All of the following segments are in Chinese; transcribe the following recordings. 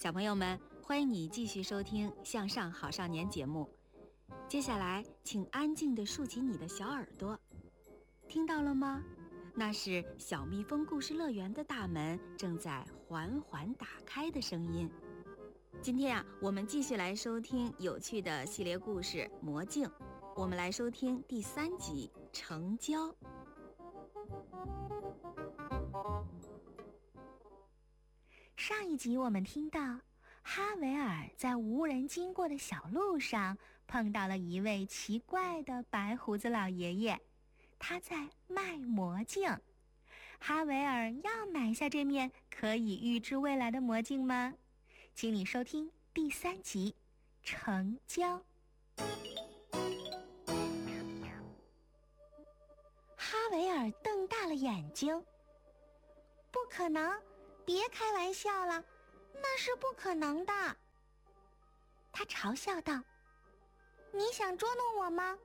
小朋友们，欢迎你继续收听《向上好少年》节目。接下来，请安静地竖起你的小耳朵，听到了吗？那是小蜜蜂故事乐园的大门正在缓缓打开的声音。今天我们继续来收听有趣的系列故事《魔镜》，我们来收听第3集《成交》。 上一集我们听到，哈维尔在无人经过的小路上碰到了一位奇怪的白胡子老爷爷，他在卖魔镜。哈维尔要买下这面可以预知未来的魔镜吗？请你收听第3集《成交》。哈维尔瞪大了眼睛，不可能，别开玩笑了，那是不可能的。他嘲笑道：“你想捉弄我吗？”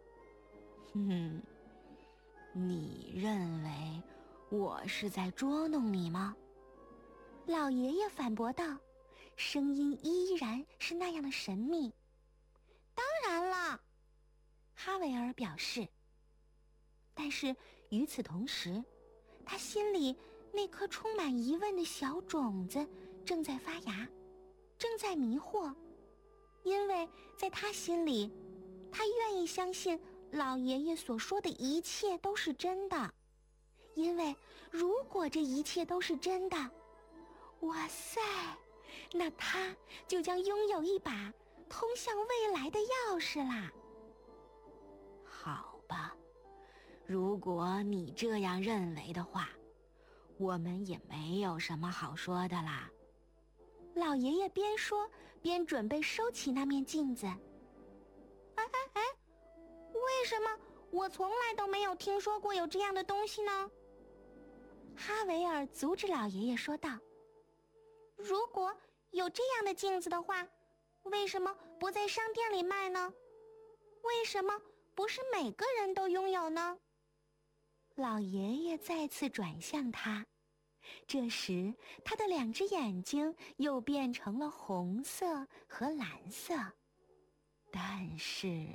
你认为我是在捉弄你吗？ 老爷爷反驳道，声音依然是那样的神秘。当然了，哈维尔表示。但是与此同时，他心里那颗充满疑问的小种子正在发芽，正在迷惑，因为在他心里，他愿意相信老爷爷所说的一切都是真的，因为如果这一切都是真的，哇塞，那他就将拥有一把通向未来的钥匙啦。 好吧，如果你这样认为的话，我们也没有什么好说的啦。 老爷爷边说边准备收起那面镜子。为什么我从来都没有听说过有这样的东西呢？哈维尔阻止老爷爷说道，如果有这样的镜子的话，为什么不在商店里卖呢？为什么不是每个人都拥有呢？老爷爷再次转向他，这时他的2只眼睛又变成了红色和蓝色。 但是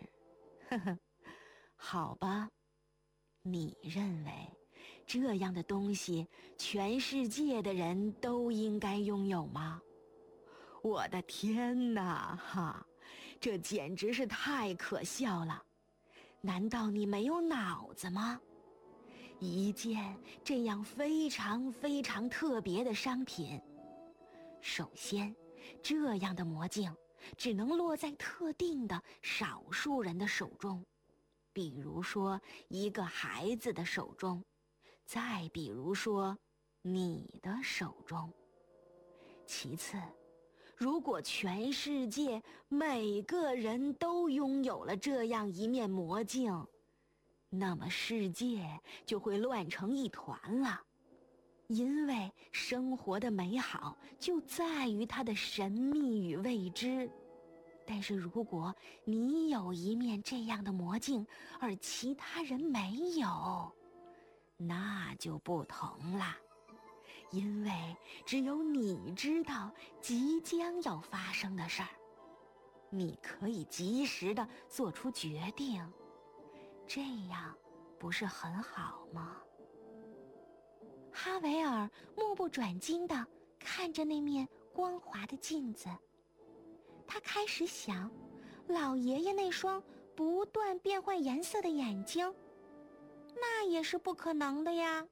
好吧，你认为这样的东西全世界的人都应该拥有吗？我的天哪，这简直是太可笑了！难道你没有脑子吗？一件这样非常非常特别的商品，首先，这样的魔镜只能落在特定的少数人的手中，比如说一个孩子的手中，再比如说你的手中。其次，如果全世界每个人都拥有了这样一面魔镜，那么世界就会乱成一团了，因为生活的美好就在于它的神秘与未知。但是如果你有一面这样的魔镜，而其他人没有，那就不同啦，因为只有你知道即将要发生的事儿，你可以及时地做出决定，这样不是很好吗？ 哈维尔目不转睛地看着那面光滑的镜子，他开始想，老爷爷那双不断变换颜色的眼睛，那也是不可能的呀。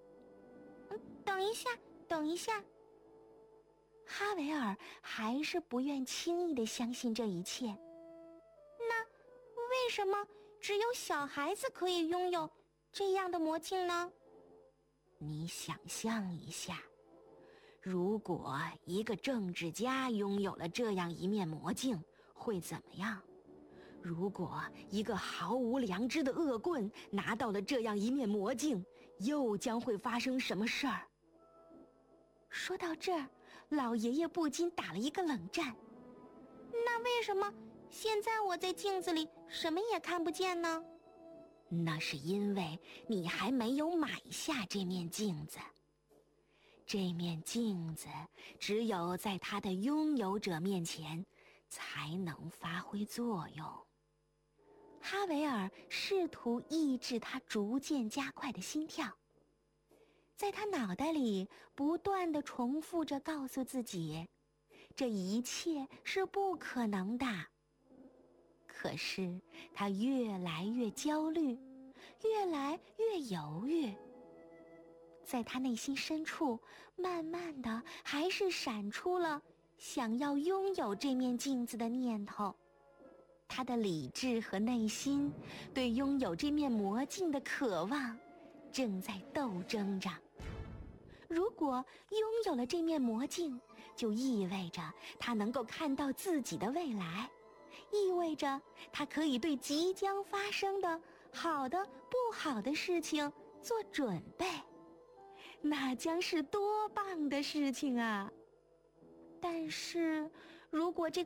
等一下，哈维尔还是不愿轻易地相信这一切。那为什么只有小孩子可以拥有这样的魔镜呢？ 你想象一下，如果一个政治家拥有了这样一面魔镜，会怎么样？如果一个毫无良知的恶棍拿到了这样一面魔镜，又将会发生什么事儿？ 说到这儿，老爷爷不禁打了一个冷战。那为什么现在我在镜子里什么也看不见呢？ 那是因为你还没有买下这面镜子。 这面镜子只有在它的拥有者面前才能发挥作用。 哈维尔试图抑制他逐渐加快的心跳，在他脑袋里不断地重复着告诉自己，这一切是不可能的。可是他越来越焦虑，越来越犹豫。在他内心深处，慢慢的还是闪出了想要拥有这面镜子的念头。他的理智和内心对拥有这面魔镜的渴望正在斗争着。如果拥有了这面魔镜，就意味着他能够看到自己的未来，意味着他可以对即将发生的好的不好的事情做准备。那将是多棒的事情啊！但是，如果这